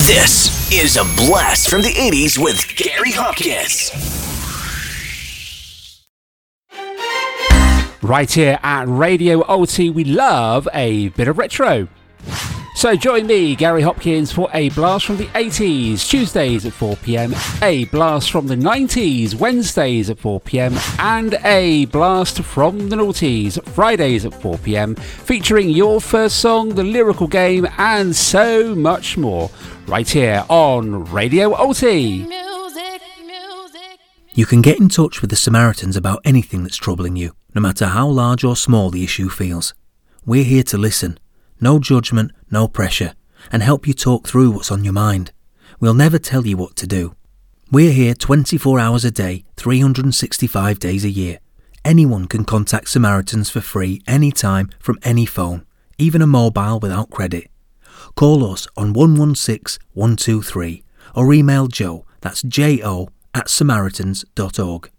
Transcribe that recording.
This is a blast from the 80s with Gary Hopkins. Right here at Radio OT, we love a bit of retro. So join me, Gary Hopkins, for a blast from the 80s, Tuesdays at 4pm, a blast from the 90s, Wednesdays at 4pm, and a blast from the noughties, Fridays at 4pm, featuring your first song, the lyrical game, and so much more, right here on Radio OT. You can get in touch with the Samaritans about anything that's troubling you, no matter how large or small the issue feels. We're here to listen. No judgment, no pressure, and help you talk through what's on your mind. We'll never tell you what to do. We're here 24 hours a day, 365 days a year. Anyone can contact Samaritans for free anytime from any phone, even a mobile without credit. Call us on 116 123 or email Joe, that's Jo, @samaritans.org.